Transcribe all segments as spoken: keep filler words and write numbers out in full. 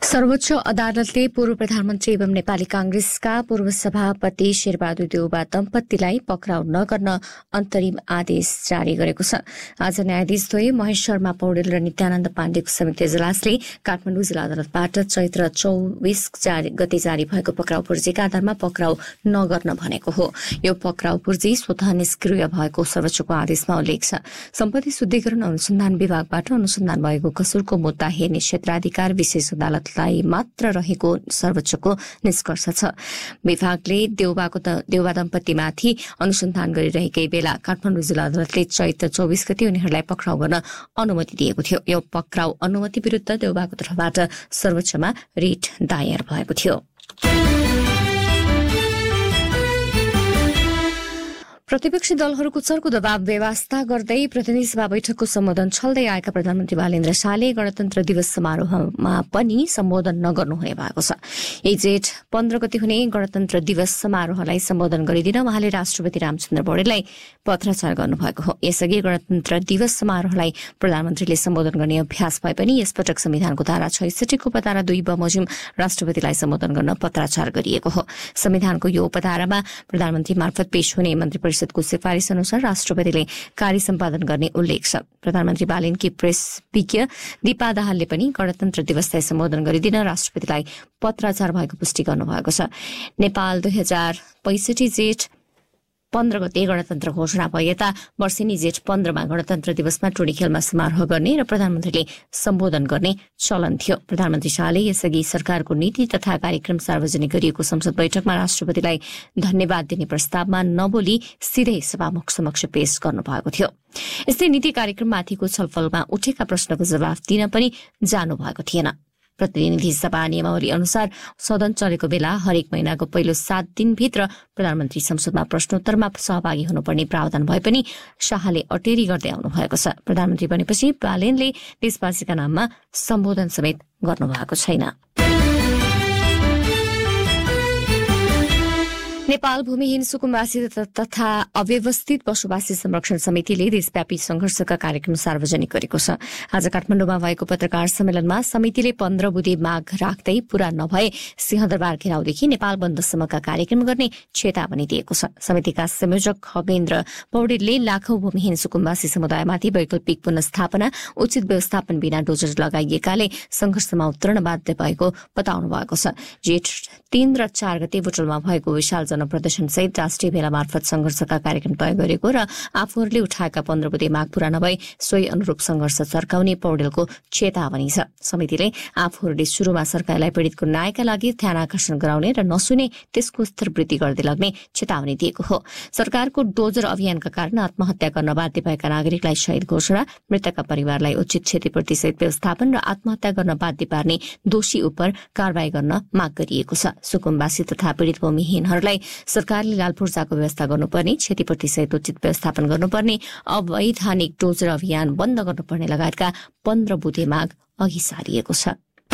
सर्वोच्च अदालतले पूर्व प्रधानमन्त्री एवं नेपाली कांग्रेसका पूर्व सभापति शेरबहादुर देउवा दम्पतिलाई पक्राउ नगर्न अन्तरिम आदेश जारी गरेको छ। आज न्यायाधीश द्वय महेश शर्मा पौडेल र नित्यानन्द पाण्डेको संयुक्त इजलासले काठमाडौँ जिल्ला अदालतबाट चैत्र चौबिस गते जारी भएको पक्राउ पूर्जीका आधारमा पक्राउ नगर्न भनेको हो। यो पक्राउ पूर्जी स्वतः निष्क्रिय भएको सर्वोच्चको आदेशमा उल्लेख छ। सम्पत्ति शुद्धिकरण अनुसन्धान विभागबाट अनुसन्धान भएको कसुरको मुद्दा हेर्ने क्षेत्राधिकार विशेष अदालत लाई मात्र रहेको सर्वोच्चको निष्कर्ष छ। विभागले देउबाको देउबा दम्पतिमाथि अनुसन्धान गरिरहेकै बेला काठमाडौँ जिल्ला अदालतले चैत्र चौबिस गते उनीहरूलाई पक्राउ गर्न अनुमति दिएको थियो। यो पक्राउ अनुमति विरूद्ध देउबाको तर्फबाट सर्वोच्चमा रिट दायर भएको थियो। प्रतिपक्षी दलहरूको चर्को दबाव व्यवस्था गर्दै प्रतिनिधि सभा बैठकको सम्बोधन छल्दै आएका प्रधानमन्त्री बालेन्द्र शाहले गणतन्त्र दिवस समारोहमा पनि सम्बोधन नगर्नुहुने भएको छ। यही जेठ पन्ध्र गते हुने गणतन्त्र दिवस समारोहलाई सम्बोधन गरिदिन उहाँले राष्ट्रपति रामचन्द्र पौडेललाई पत्राचार गर्नुभएको हो। यसअघि गणतन्त्र दिवस समारोहलाई प्रधानमन्त्रीले सम्बोधन गर्ने अभ्यास भए पनि यसपटक संविधानको धारा छैसठीको उपधारा दुई बमोजिम राष्ट्रपतिलाई सम्बोधन गर्न पत्राचार गरिएको हो। संविधानको यो उपधारामा प्रधानमन्त्री मार्फत पेश हुने मन्त्री परिषदको सिफारिश अनुसार राष्ट्रपतिले कार्य सम्पादन गर्ने उल्लेख छ। प्रधानमन्त्री बालेनकी प्रेस विज्ञ दीपा दाहालले पनि गणतन्त्र दिवसलाई सम्बोधन गरिदिन राष्ट्रपतिलाई पत्राचार भएको पुष्टि गर्नुभएको छ। नेपाल दुई हजार पैंसठी जेठ पन्ध्र गते गणतन्त्र घोषणा भए यता वर्षेनी जेठ पन्ध्रमा गणतन्त्र दिवसमा टोली खेलमा समारोह गर्ने र प्रधानमन्त्रीले सम्बोधन गर्ने चलन थियो। प्रधानमन्त्री शाहले यसअघि सरकारको नीति तथा कार्यक्रम सार्वजनिक गरिएको संसद बैठकमा राष्ट्रपतिलाई धन्यवाद दिने प्रस्तावमा नबोली सिधै सभामुख समक्ष पेश गर्नुभएको थियो। यस्तै नीति कार्यक्रममाथिको छलफलमा उठेका प्रश्नको जवाफ दिन पनि जानु भएको थिएन। प्रतिनिधि सभा नियमावली अनुसार सदन चलेको बेला हरेक महिनाको पहिलो सात दिनभित्र प्रधानमन्त्री संसदमा प्रश्नोत्तरमा सहभागी हुनुपर्ने प्रावधान भए पनि शाहले अटेरी गर्दै आउनु भएको छ। प्रधानमन्त्री बनेपछि बालेनले देशवासीका नाममा सम्बोधन समेत गर्नुभएको छैन। नेपाल भूमिहीन सुकुम्बासी तथा अव्यवस्थित पशुवासी संरक्षण समितिले देशव्यापी संघर्षका कार्यक्रम सार्वजनिक गरेको छ। आज काठमाडौँमा भएको पत्रकार सम्मेलनमा समितिले पन्ध्र बुधे माग राख्दै पूरा नभए सिंहदरबार घेराउदेखि नेपाल बन्दसम्मका कार्यक्रम गर्ने चेतावनी दिएको छ। समितिका संयोजक खगेन्द्र पौडेलले लाखौं भूमिहीन सुकुम्बासी समुदायमाथि वैकल्पिक पुनस्थापना उचित व्यवस्थापन बिना डोजर लगाइएकाले संघर्षमा उत्रन बाध्य भएको बताउनु भएको छ। जेठ तीन र चार गते बुटोलमा भएको विशाल प्रदर्शन सहित राष्ट्रिय भेला मार्फत संघर्षका कार्यक्रम तय गरेको र आफूहरूले उठाएका पन्ध्र बुधे माग पूरा नभई सोही अनुरूप संघर्ष चर्काउने पौडेलको चेतावनी छ। समितिले आफूहरूले शुरूमा सरकारलाई पीड़ितको न्यायका लागि ध्यान आकर्षण गराउने र नसुने त्यसको स्तर वृद्धि गर्दै लाग्ने चेतावनी दिएको हो। सरकारको डोजर अभियानका कारण आत्महत्या गर्न बाध्य भएका नागरिकलाई शहीद घोषणा, मृतकका परिवारलाई उचित क्षतिपूर्ति सहित व्यवस्थापन र आत्महत्या गर्न बाध्य पार्ने दोषी उप कारवाही गर्न माग गरिएको छ। सुकुम्बासी तथा पीड़ित भूमिहीनहरूलाई सरकारले लाल पूर्जाको व्यवस्था गर्नुपर्ने, क्षतिपूर्ति सहित उचित व्यवस्थापन गर्नुपर्ने, अवैधानिक डोजर अभियान बन्द गर्नुपर्ने लगायतका पन्ध्र बुधे माग अघि सारिएको छ।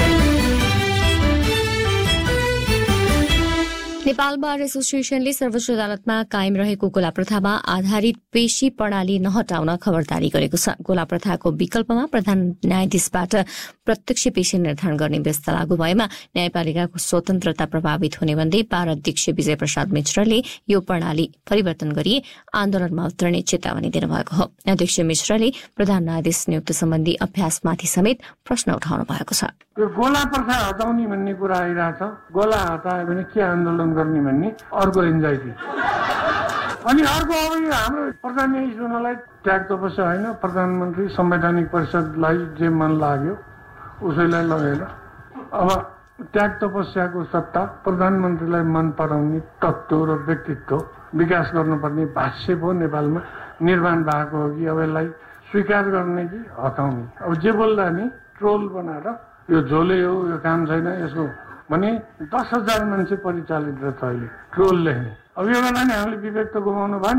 नेपाल बार एसोसिएशनले सर्वोच्च अदालतमा कायम रहेको गोला प्रथामा आधारित पेशी प्रणाली नहटाउन खबरदारी गरेको छ। गोला प्रथाको विकल्पमा प्रधान न्यायाधीशबाट प्रत्यक्ष पेशी निर्धारण गर्ने व्यवस्था लागू भएमा न्यायपालिकाको स्वतन्त्रता प्रभावित हुने भन्दै बार अध्यक्ष विजय प्रसाद मिश्रले यो प्रणाली परिवर्तन गरी आन्दोलनमा उत्रने चेतावनी दिनुभएको हो। अध्यक्ष मिश्रले प्रधान न्यायाधीश नियुक्त सम्बन्धी अभ्यासमाथि समेत प्रश्न उठाउनु भएको छ। यो गोला प्रथा हटाउने भन्ने कुरा आइरहेछ। गोला हटायो भने के आन्दोलन गर्ने भन्ने अर्को एन्जाइटी। अनि अर्को अब हाम्रो प्रधान न्यायाधीश हुनलाई त्याग तपस्या होइन, प्रधानमन्त्री संवैधानिक परिषदलाई जे मन लाग्यो उसैलाई लगेर अब त्याग तपस्याको सट्टा प्रधानमन्त्रीलाई मन पराउने तत्त्व र व्यक्तित्व विकास गर्नुपर्ने भाष्य पो नेपालमा निर्माण भएको हो कि अब यसलाई स्वीकार गर्ने कि हटाउने। अब जे बोल्दा नि ट्रोल बनाएर यो झोले हो, यो काम छैन, यसको भने दस हजार मान्छे परिचालित रहेछ अहिले ट्रोल लेख्ने। अब यो बेला नि हामीले विवेक त गुमाउनु भएन।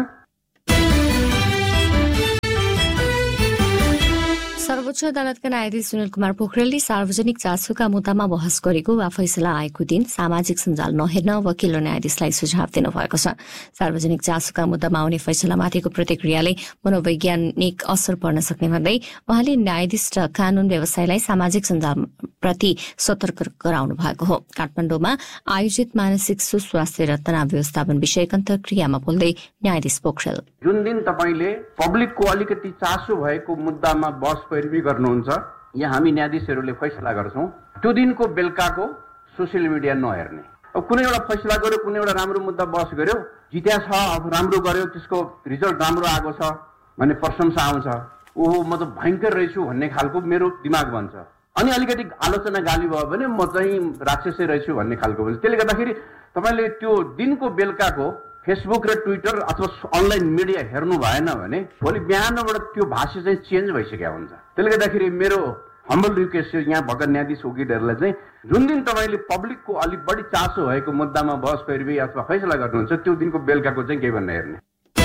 सर्वोच्च अदालतका न्यायाधीश सुनिल कुमार पोखरेलले सार्वजनिक चासोका मुद्दामा बहस गरेको वा फैसला आएको दिन सामाजिक सञ्जाल नहेर्न वकिल र न्यायाधीशलाई सुझाव दिनुभएको छ। सार्वजनिक चासोका मुद्दामा आउने फैसलामाथिको प्रतिक्रियाले मनोवैज्ञानिक असर पर्न सक्ने भन्दै उहाँले न्यायाधीश र कानून व्यवसायलाई सामाजिक सञ्जाल प्रति सतर्क गराउनु भएको हो। काठमाडौँमा आयोजित मानसिक सुस्वास्थ्य र तनाव व्यवस्थापन विषयक अन्तर्क्रियामा बोल्दै न्यायाधीश पोखरेल, जुन दिन तपाईले पब्लिकको अलिकति चासो भएको मुद्दामा बहस पैरवी गर्नुहुन्छ, यहाँ हामी न्यायाधीशहरूले फैसला गर्छौं, त्यो दिनको बेलुकाको सोसियल मिडिया नहेर्ने। अब कुनै एउटा फैसला गर्यो, कुनै एउटा राम्रो मुद्दा बहस गर्यो, जित्या छ, अब राम्रो गर्यो, त्यसको रिजल्ट राम्रो आएको छ भन्ने प्रशंसा आउँछ, ओहो म त भयङ्कर रहेछु भन्ने खालको मेरो दिमाग भन्छ। अनि अलिकति आलोचना गाली भयो भने म चाहिँ राक्षसै रहेछु भन्ने खालको भन्छ। त्यसले गर्दाखेरि तपाईँले त्यो दिनको बेलुकाको फेसबुक र ट्विटर अथवा अनलाइन मिडिया हेर्नु भएन भने भोलि बिहानबाट त्यो भाषा चाहिँ चेन्ज भइसकेको हुन्छ। त्यसले गर्दाखेरि मेरो हम्बल रिक्वेस्ट यहाँ भर्खर न्यायाधीश वकिलहरूलाई चाहिँ जुन दिन तपाईँले पब्लिकको अलिक बढी चासो भएको मुद्दामा बहस पैरवी अथवा फैसला गर्नुहुन्छ, त्यो दिनको बेलुकाको चाहिँ केही भन्ने हेर्ने।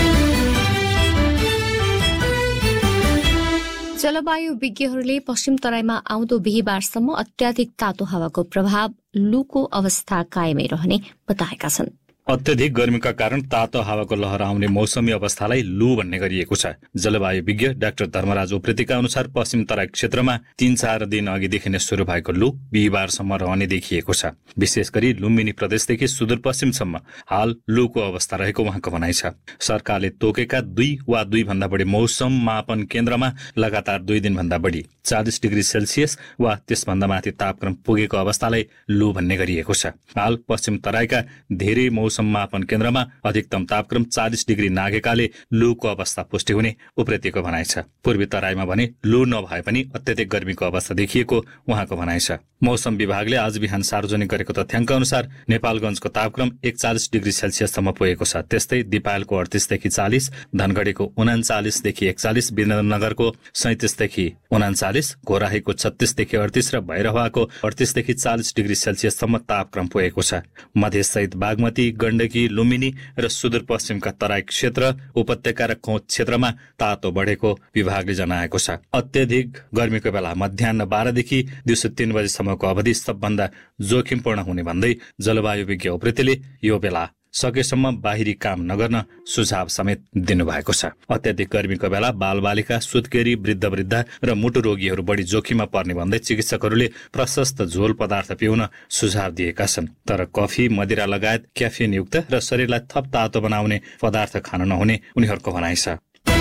जलवायु विज्ञहरूले पश्चिम तराईमा आउँदो बिहिबारसम्म अत्याधिक तातो हावाको प्रभाव लूको अवस्था कायमै रहने बताएका छन्। अत्यधिक गर्मीका कारण तातो हावाको लहर आउने मौसमी अवस्थालाई लू भन्ने गरिएको छ। जलवायु विज्ञ डाक्टर धर्मराज उप्रेतीका अनुसार पश्चिम तराई क्षेत्रमा तीन चार दिन अघिदेखि नै सुरु भएको लू बिहिबारसम्म रहने देखिएको छ। विशेष गरी लुम्बिनी प्रदेशदेखि सुदूरपश्चिमसम्म हाल लूको अवस्था रहेको उहाँको भनाइ छ। सरकारले तोकेका दुई वा दुई भन्दा बढी मौसम मापन केन्द्रमा लगातार दुई दिनभन्दा बढी चालिस डिग्री सेल्सियस वा त्यसभन्दा माथि तापक्रम पुगेको अवस्थालाई लू भन्ने गरिएको छ। हाल पश्चिम तराईका धेरै मौसम मापन केन्द्रमा अधिकतम तापक्रम चालिस डिग्री नागेकाले लूको अवस्था पुष्टि हुने उप्रेतीको भनाइ छ। पूर्वी तराईमा भने लू नभए पनि अत्यधिक गर्मीको अवस्था देखिएको उहाँको भनाइ छ। मौसम विभागले आज बिहान सार्वजनिक गरेको तथ्याङ्क अनुसार नेपालगञ्जको तापक्रम एकचालिस डिग्री सेल्सियससम्म पुगेको छ। त्यस्तै दिपायलको अडतिसदेखि चालिस, धनगढीको उनाचालिसदेखि एकचालिस, विनयनगरको सैतिसदेखि उनाचालिस, घोराहीको छत्तीसदेखि अडतिस र भैरहवाको अडतिसदेखि चालिस डिग्री सेल्सियससम्म तापक्रम पुगेको छ। मधेससहित बागमती, गण्डकी, लुम्बिनी र सुदूरपश्चिमका तराई क्षेत्र, उपत्यका र कोच क्षेत्रमा तातो बढेको विभागले जनाएको छ। अत्यधिक गर्मीको बेला मध्याह बाह्रदेखि दिउँसो तीन बजेसम्मको अवधि सबभन्दा जोखिमपूर्ण हुने भन्दै जलवायु विज्ञ उप्रेतीले यो बेला सकेसम्म बाहिरी काम नगर्न सुझाव समेत दिनुभएको छ। अत्याधिक गर्मीको बेला बालबालिका, सुत्केरी, वृद्ध वृद्ध र मुटु रोगीहरू बढी जोखिममा पर्ने भन्दै चिकित्सकहरूले प्रशस्त झोल पदार्थ पिउन सुझाव दिएका छन्। तर कफी, मदिरा लगायत क्याफिन युक्त र शरीरलाई थप तातो बनाउने पदार्थ खान नहुने उनीहरूको भनाइ छ।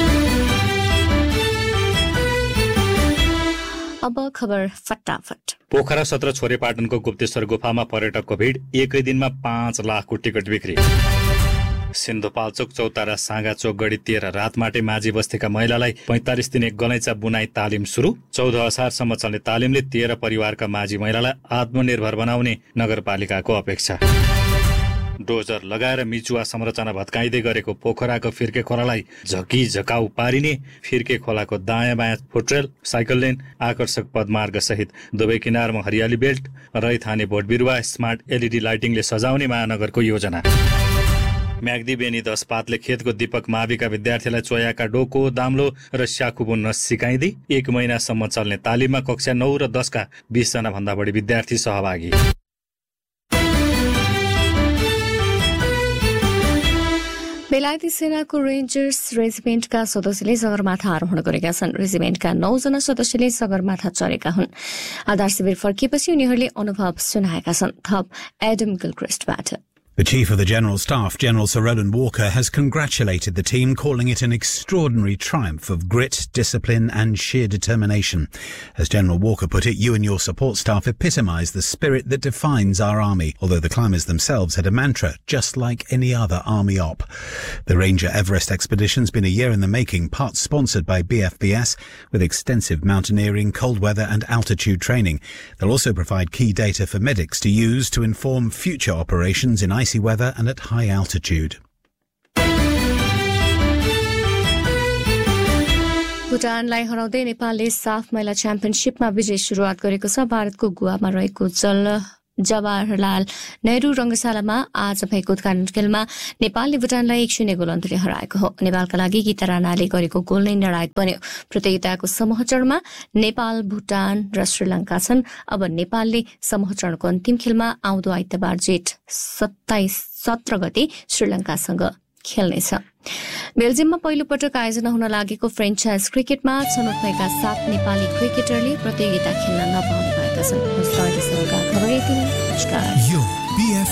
अब खबर फटाफट। पोखरा सत्र छोरेपाटनको गुप्तेश्वर गुफामा पर्यटकको भीड़, एकै दिनमा पाँच लाखको टिकट बिक्री। सिन्धुपाल्चोक, चौतारा, साँगा चोक, गढी तेह्र रातमाटे माझी बस्तीका महिलालाई पैंतालिस दिने गलैँचा बुनाई तालिम सुरु। चौध असारसम्म चल्ने तालिमले तेह्र परिवारका माझी महिलालाई आत्मनिर्भर बनाउने नगरपालिकाको अपेक्षा। डोजर लगाएर मिचुवा संरचना भत्काइँदै गरेको पोखराको फिर्के खोलालाई झकी झकाउ पारिने। फिर्के खोलाको दायाँ बायाँ फुटरेल, साइकल लेन, आकर्षक पदमार्ग सहित दुवै किनारमा हरियाली बेल्ट, रैथाने बोट बिरुवा, स्मार्ट एलईडी लाइटिङले सजाउने महानगरको योजना। म्याग्दी बेनी दस पातले खेतको दीपक माविका विद्यार्थीलाई चोयाका डोको, दाम्लो र स्याखु बुन्न सिकाइँदै एक महिनासम्म चल्ने तालिममा कक्षा नौ र दसका बीसजना भन्दा बढी विद्यार्थी सहभागी। बेलायती सेनाको रेन्जर्स रेजिमेन्टका सदस्यले सगरमाथा आरोहण गरेका छन्। रेजिमेन्टका नौजना सदस्यले सगरमाथा चढेका हुन्। आधार शिविर फर्किएपछि उनीहरूले अनुभव सुनाएका छन्। थप Adam गिलक्रिस्टबाट। The Chief of the General Staff, General Sir Roland Walker, has congratulated the team, calling it an extraordinary triumph of grit, discipline and sheer determination. As General Walker put it, you and your support staff epitomise the spirit that defines our army, although the climbers themselves had a mantra, just like any other army op. The Ranger Everest expedition's been a year in the making, part sponsored by B F B S, with extensive mountaineering, cold weather and altitude training. They'll also provide key data for medics to use to inform future operations in ice weather and at high altitude. भुटानलाई हराउँदै नेपालले साफ महिला च्याम्पियनशिपमा विजय सुरुवात गरेको छ। भारतको गोवामा रहेको जल जवाहरलाल नेहरू रंगशालामा आज भएको उद्घाटन खेलमा नेपालले भुटानलाई एक शून्य गोल अन्तरले हराएको हो। नेपालका लागि गीता राणाले गरेको गोल नै निर्णायक बन्यो। प्रतियोगिताको समूह चरणमा नेपाल, भुटान र श्रीलंका छन्। अब नेपालले समूह चरणको अन्तिम खेलमा आउँदो आइतबार जेठ सत्ताइस सत्र गते श्रीलंकासँग खेल्नेछ। बेल्जियममा पहिलो पटक आयोजना हुन लागेको फ्रेन्चाइज क्रिकेटमा छनौट भएका सात नेपाली क्रिकेटरले प्रतियोगिता खेल्न नपाउने भएका छन्। खबर यति नै। नमस्कार।